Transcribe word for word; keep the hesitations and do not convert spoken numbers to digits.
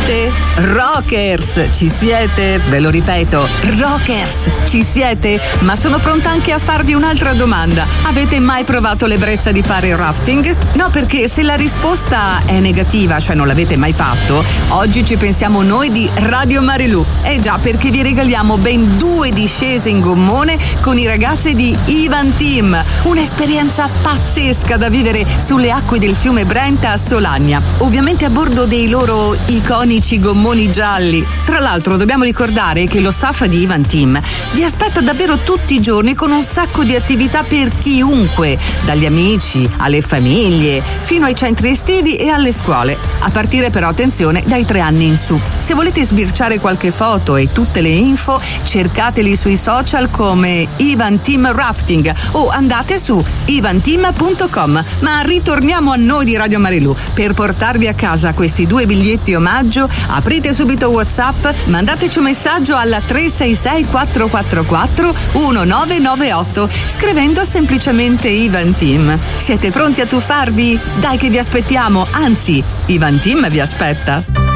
siete? Rockers, ci siete? Ve lo ripeto, rockers, ci siete? Ma sono pronta anche a farvi un'altra domanda. Avete mai provato l'ebbrezza di fare rafting? No, perché se la risposta è negativa, cioè non l'avete mai fatto, oggi ci pensiamo noi di Radio Marilù. Eh già, perché vi regaliamo ben due discese in gommone con i ragazzi di Ivan Team. Un'esperienza pazzesca da vivere sulle acque del fiume Brenta a Solagna. Ovviamente a bordo dei loro iconici gommoni gialli. Tra l'altro dobbiamo ricordare che lo staff di Ivan Team vi aspetta davvero tutti i giorni con un sacco di attività per chiunque, dagli amici alle famiglie fino ai centri estivi e alle scuole, a partire però, attenzione, dai tre anni in su. Se volete sbirciare qualche foto e tutte le info, cercateli sui social come Ivan Team Rafting o andate su ivan team punto com. Ma ritorniamo a noi di Radio Marilù. Per portarvi a casa questi due biglietti omaggio, aprite subito WhatsApp, mandateci un messaggio alla tre sei sei quattro quattro quattro uno nove nove otto scrivendo semplicemente Ivan Team. Siete pronti a tuffarvi? Dai che vi aspettiamo, anzi, Ivan Team vi aspetta.